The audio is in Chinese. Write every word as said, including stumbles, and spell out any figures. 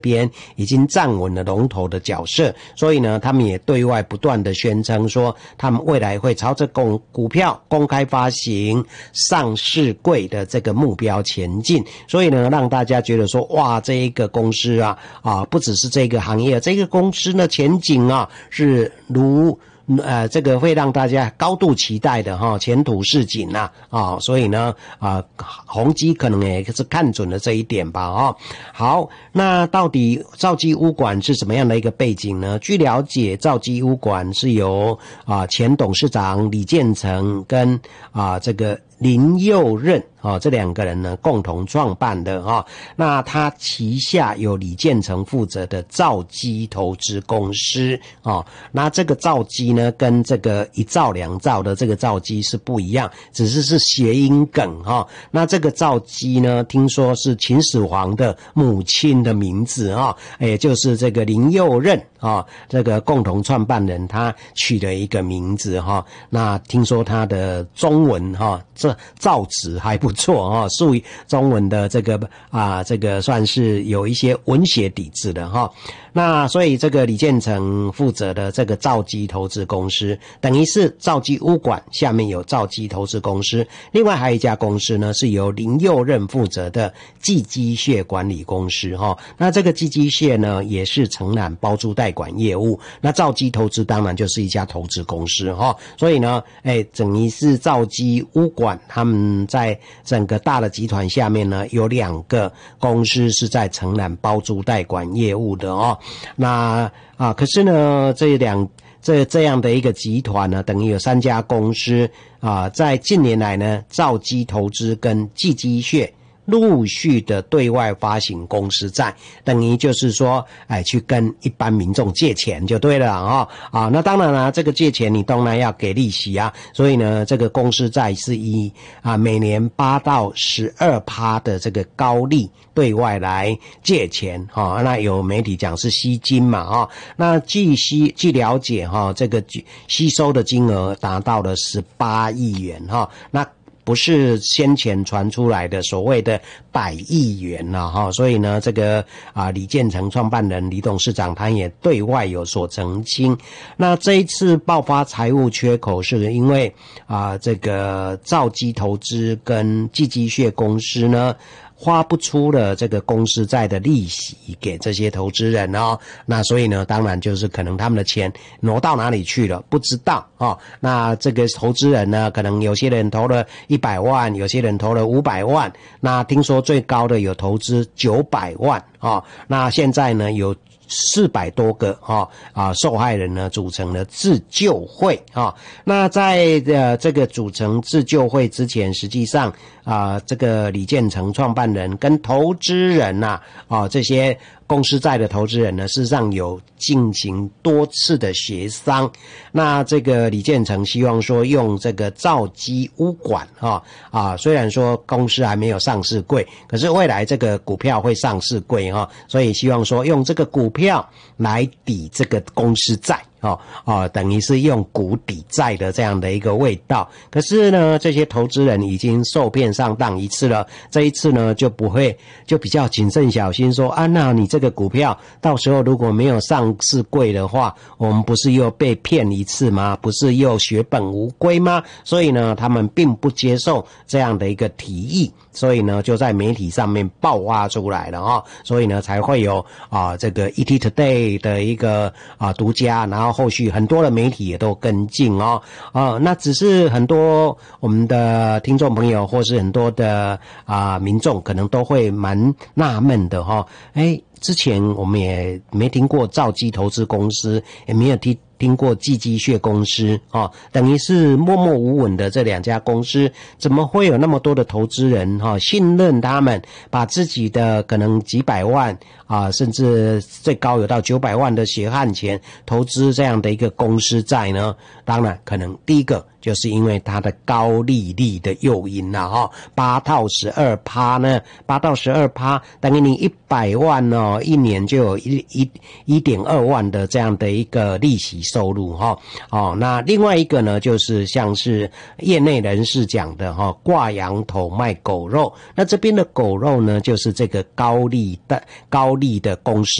边已经站稳了龙头的角色，所以呢，他们也对外不断的宣称说，他们未来会朝着公股票公开发行、上市柜的这个目标前进。所以呢，让大家觉得说，哇，这一个公司啊，啊，不只是这个行业，这个公司呢前景啊是如。呃，这个会让大家高度期待的哈，前途似锦呐啊，所以呢啊，宏基可能也是看准了这一点吧啊。好，那到底兆基屋管是什么样的一个背景呢？据了解，兆基屋管是由啊前董事长李建成跟啊这个林佑任啊、哦、这两个人呢共同创办的哈、哦。那他旗下有李建成负责的兆基投资公司哦。那这个兆基呢跟这个一兆两兆的这个兆基是不一样，只是是谐音梗哈、哦。那这个兆基呢，听说是秦始皇的母亲的名字哈、哦，也就是这个林佑任啊、哦，这个共同创办人他取了一个名字哈、哦。那听说他的中文哈、哦，这造词还不错哈、哦，属于中文的这个啊，这个算是有一些文学底子的哈、哦。那所以这个李建成负责的这个兆基投资公司，等于是兆基屋管下面有兆基投资公司，另外还有一家公司呢是由林佑任负责的技机械管理公司哈、哦。那这个技机械呢也是承揽包租代管业务，那兆基投资当然就是一家投资公司哈、哦。所以呢，哎，等于是兆基屋管他们在整个大的集团下面呢有两个公司是在承揽包租代管业务的哦。那啊，可是呢，这两这这样的一个集团呢，等于有三家公司啊，在近年来呢，兆基投资跟技机械陆续的对外发行公司债，等于就是说，哎，去跟一般民众借钱就对了啊、哦、啊！那当然了，这个借钱你当然要给利息啊，所以呢，这个公司债是以啊每年八到十二趴的这个高利对外来借钱哈、哦。那有媒体讲是吸金嘛啊、哦？那据吸据了解哈、哦，这个吸收的金额达到了十八亿元哈、哦。那不是先前传出来的所谓的百亿元了哈，所以呢，这个啊李建成创办人李董事长他也对外有所澄清。那这一次爆发财务缺口，是因为啊这个兆基投资跟技机械公司呢花不出了这个公司债的利息给这些投资人哦，那所以呢，当然就是可能他们的钱挪到哪里去了，不知道哦。那这个投资人呢，可能有些人投了一百万，有些人投了五百万，那听说最高的有投资九百万哦。那现在呢，有四百多个哈啊受害人呢组成了自救会啊。那在呃这个组成自救会之前，实际上啊这个李建成创办人跟投资人呐 啊, 啊这些公司债的投资人呢，事实上有进行多次的协商。那这个李建成希望说用这个兆基屋管哈 啊, 啊，虽然说公司还没有上市柜，可是未来这个股票会上市柜哈、啊，所以希望说用这个股票来抵这个公司债。哦哦，等于是用股抵债的这样的一个味道。可是呢，这些投资人已经受骗上当一次了，这一次呢就不会，就比较谨慎小心说啊，那你这个股票到时候如果没有上市柜的话，我们不是又被骗一次吗？不是又血本无归吗？所以呢，他们并不接受这样的一个提议，所以呢就在媒体上面爆发出来了哦，所以呢才会有啊这个 E T Today 的一个啊独家，然后后续很多的媒体也都跟进哦，啊，那只是很多我们的听众朋友或是很多的啊民众可能都会蛮纳闷的哈、哦，哎，之前我们也没听过兆基投资公司，也没有听。听过技机械公司哦，等于是默默无闻的这两家公司，怎么会有那么多的投资人哈、哦、信任他们，把自己的可能几百万啊，甚至最高有到九百万的血汗钱投资这样的一个公司债呢？当然，可能第一个就是因为它的高利率的诱因啦哈，八到十二趴呢，八到十二趴等于你一百万哦，一年就有一一一点二万的这样的一个利息收入哈。哦，那另外一个呢，就是像是业内人士讲的哈，挂羊头卖狗肉，那这边的狗肉呢，就是这个高利的高利的公司。